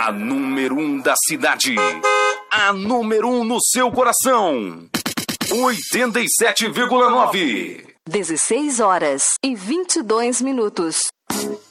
A número 1 da cidade. A número 1 no seu coração. 87,9. 16 horas e 22 minutos.